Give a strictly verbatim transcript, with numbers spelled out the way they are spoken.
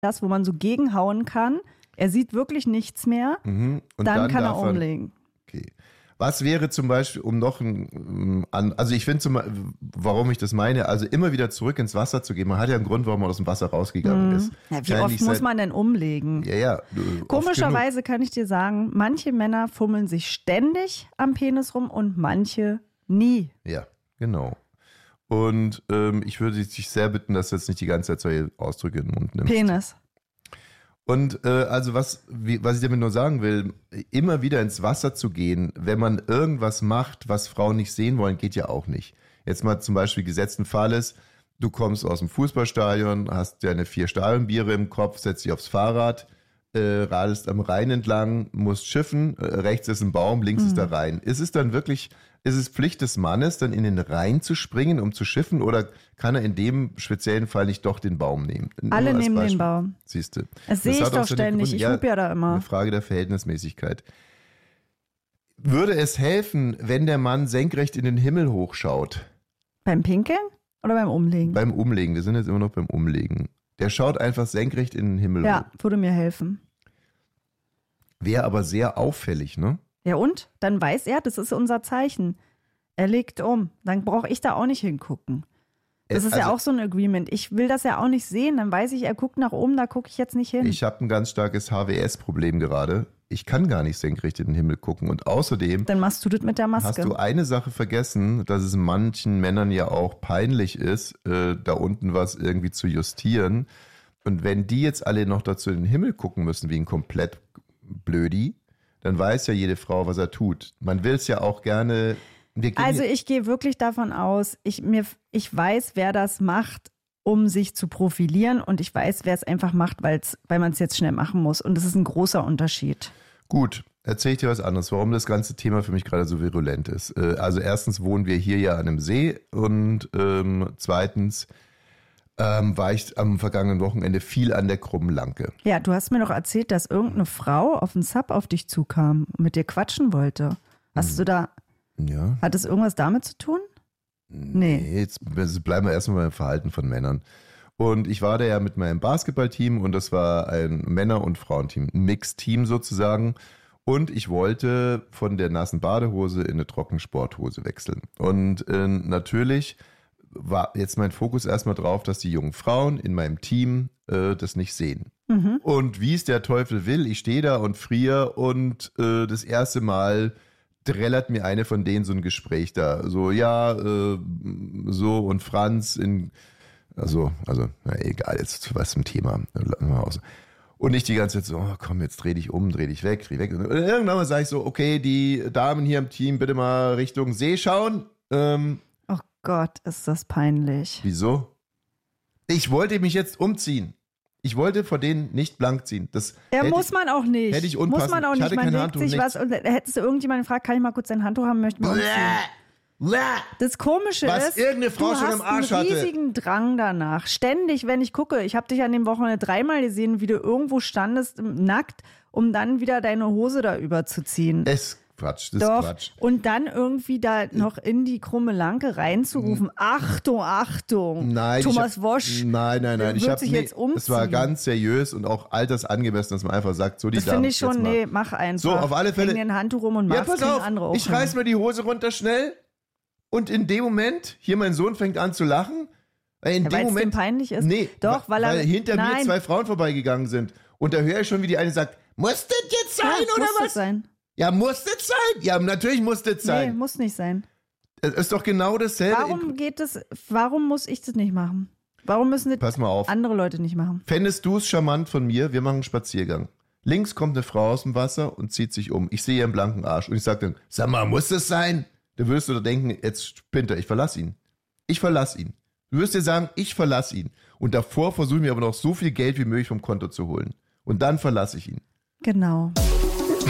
das, wo man so gegenhauen kann. Er sieht wirklich nichts mehr. Mhm. Und dann, dann kann er darf er- umlegen. Okay. Was wäre zum Beispiel, um noch ein, an, also ich finde, zum, warum ich das meine, also immer wieder zurück ins Wasser zu gehen. Man hat ja einen Grund, warum man aus dem Wasser rausgegangen ist. Ja, wie Wahrscheinlich oft muss seit- man denn umlegen? Ja, ja. oft Komischerweise kann ich dir sagen, manche Männer fummeln sich ständig am Penis rum und manche nie. genug. Ja, genau. Und ähm, ich würde dich sehr bitten, dass du jetzt nicht die ganze Zeit solche Ausdrücke in den Mund nimmst. Penis. Und äh, also was, wie, was ich damit nur sagen will, immer wieder ins Wasser zu gehen, wenn man irgendwas macht, was Frauen nicht sehen wollen, geht ja auch nicht. Jetzt mal zum Beispiel gesetzten Fall ist, du kommst aus dem Fußballstadion, hast deine vier Stadionbiere im Kopf, setzt dich aufs Fahrrad, äh, radelst am Rhein entlang, musst schiffen, äh, rechts ist ein Baum, links Mhm. ist der Rhein. Ist es dann wirklich, ist es Pflicht des Mannes, dann in den Rhein zu springen, um zu schiffen, oder kann er in dem speziellen Fall nicht doch den Baum nehmen? Nur Alle als nehmen den Beispiel. Baum. Siehst du. Das sehe ich doch ständig. Ich hupe ja da immer. Eine Frage der Verhältnismäßigkeit. Würde es helfen, wenn der Mann senkrecht in den Himmel hochschaut? Beim Pinkeln oder beim Umlegen? Beim Umlegen, wir sind jetzt immer noch beim Umlegen. Der schaut einfach senkrecht in den Himmel hoch. Ja, würde mir helfen. Wäre aber sehr auffällig, ne? Ja und? Dann weiß er, das ist unser Zeichen. Er legt um. Dann brauche ich da auch nicht hingucken. Das Äh, ist ja also- auch so ein Agreement. Ich will das ja auch nicht sehen. Dann weiß ich, er guckt nach oben, da gucke ich jetzt nicht hin. Ich habe ein ganz starkes H W S-Problem gerade. Ich kann gar nicht senkrecht in den Himmel gucken. Und außerdem Dann machst du das mit der Maske. hast du eine Sache vergessen, dass es manchen Männern ja auch peinlich ist, äh, da unten was irgendwie zu justieren. Und wenn die jetzt alle noch dazu in den Himmel gucken müssen, wie ein komplett Blödi, dann weiß ja jede Frau, was er tut. Man will es ja auch gerne. Wir gehen Also ja- ich gehe wirklich davon aus, ich, mir, ich weiß, wer das macht, um sich zu profilieren, und ich weiß, wer es einfach macht, weil's, weil man es jetzt schnell machen muss. Und das ist ein großer Unterschied. Gut, erzähl ich dir was anderes, warum das ganze Thema für mich gerade so virulent ist. Äh, Also erstens wohnen wir hier ja an einem See, und ähm, zweitens ähm, war ich am vergangenen Wochenende viel an der Krummen Lanke. Ja, du hast mir doch erzählt, dass irgendeine Frau auf den Sub auf dich zukam und mit dir quatschen wollte. Hast du da, Ja. hat das irgendwas damit zu tun? Nee. Nee, jetzt bleiben wir erstmal beim Verhalten von Männern. Und ich war da ja mit meinem Basketballteam, und das war ein Männer- und Frauenteam, ein Mixteam sozusagen. Und ich wollte von der nassen Badehose in eine Trockensporthose wechseln. Und äh, natürlich war jetzt mein Fokus erstmal drauf, dass die jungen Frauen in meinem Team äh, das nicht sehen. Mhm. Und wie es der Teufel will, ich stehe da und friere, und äh, das erste Mal trällert mir eine von denen so ein Gespräch da. So, ja, äh, so, und Franz in, also, also, na egal, jetzt was zum Thema. Lassen wir aus. Und ich die ganze Zeit so, oh, komm, jetzt dreh dich um, dreh dich weg, dreh weg. Und irgendwann mal sage ich so, okay, die Damen hier im Team, bitte mal Richtung See schauen. Ähm, Oh Gott, ist das peinlich. wieso? Ich wollte mich jetzt umziehen. Ich wollte vor denen nicht blank ziehen. Das Ja, hätte muss ich- man auch nicht. hätte ich muss unpassend- man auch ich nicht. hatte Man kein legt Handtuch, sich nichts. was, und hättest du irgendjemanden gefragt, kann ich mal kurz dein Handtuch haben, möchte man umziehen. Das Komische Was ist, irgendeine Frau du schon hast am Arsch einen hatte. riesigen Drang danach. Ständig, wenn ich gucke, ich habe dich an dem Wochenende dreimal gesehen, wie du irgendwo standest, nackt, um dann wieder deine Hose da überzuziehen. Es Quatsch, das Doch. ist Quatsch. Und dann irgendwie da noch in die krumme Lanke reinzurufen. Achtung, Achtung. Nein, Thomas ich hab, Wosch. Nein, nein, nein. wird Ich hab, sich nee, jetzt umziehen. es war ganz seriös und auch altersangemessen, dass man einfach sagt, so die Das Damen. finde ich schon, jetzt mal. nee, mach einfach. So, auf alle Fälle- Häng den Handtuch rum und Ja, mach's, pass kriegen auf, andere auch ich hin. reiß mir die Hose runter schnell, und in dem Moment, hier mein Sohn fängt an zu lachen, weil in Ja, dem weil's Moment, dem peinlich ist? Nee, Doch, weil er- hinter mir nein. zwei Frauen vorbeigegangen sind, und da höre ich schon, wie die eine sagt, muss das jetzt sein, Ja, oder muss das was? sein. Ja, muss das sein? Ja, natürlich muss das Nee, sein. muss nicht sein. Es ist doch genau dasselbe. Warum geht es, warum muss ich das nicht machen? Warum müssen das Pass mal auf. andere Leute nicht machen? Fändest du es charmant von mir? Wir machen einen Spaziergang. Links kommt eine Frau aus dem Wasser und zieht sich um. Ich sehe ihren blanken Arsch und ich sage dann, sag mal, muss das sein? Da würdest du denken, jetzt spinnt er, ich verlasse ihn. Ich verlasse ihn. Du wirst dir sagen, ich verlasse ihn. Und davor versuche ich mir aber noch so viel Geld wie möglich vom Konto zu holen. Und dann verlasse ich ihn. Genau.